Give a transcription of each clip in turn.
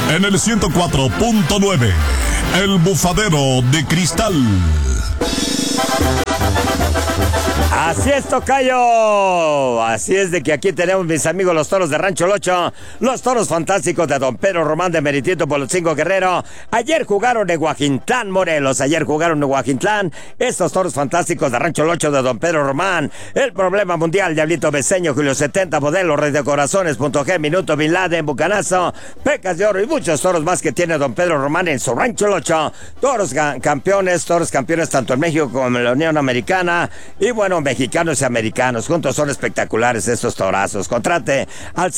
en el 104.9, El Bufadero de Cristal. Así es, tocayo. Así es de que aquí tenemos, mis amigos, los toros de Rancho Locho, los toros fantásticos de Don Pedro Román de Meritito Polotzingo Guerrero. Ayer jugaron en Huajitlán, Morelos. Estos toros fantásticos de Rancho Locho de Don Pedro Román. El Problema Mundial, Diablito Beseño, Julio 70, Modelo, Rey de Corazones, Punto G, Minuto, Bin Laden, Bucanazo, Pecas de Oro y muchos toros más que tiene Don Pedro Román en su Rancho Locho. Toros campeones tanto en México como en la Unión Americana. Y bueno, mexicanos y americanos, juntos son espectaculares estos torazos. Contrate al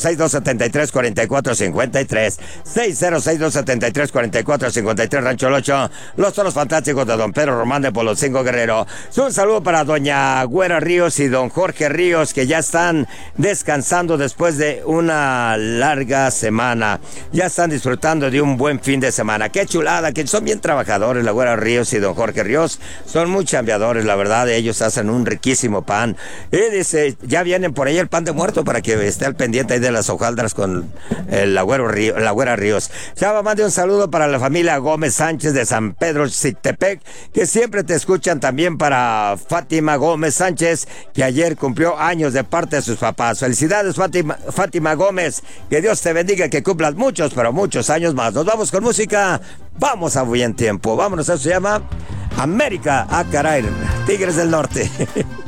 606-273-4453. 606-273-4453, Rancho Locho, los toros fantásticos de Don Pedro Román de Polotzingo Guerrero. Un saludo para doña Güera Ríos y don Jorge Ríos, que ya están descansando después de una larga semana. Ya están disfrutando de un buen fin de semana. Qué chulada, que son bien trabajadores la Güera Ríos y don Jorge Ríos. Son muy chambeadores, la verdad. Ellos hacen un riquísimo pan. Y dice, ya vienen por ahí el pan de muerto para que esté al pendiente ahí de las hojaldras con la Güera Ríos. Chava, mande un saludo para la familia Gómez Sánchez de San Pedro Xictepec, que siempre te escuchan. También para Fátima Gómez Sánchez, que ayer cumplió años de parte de sus papás. Felicidades, Fátima Gómez. Que Dios te bendiga, que cumplas muchos, pero muchos años más. Nos vamos con música. Vamos a buen tiempo. Vámonos, eso se llama América. Ah, caray, Tigres del Norte.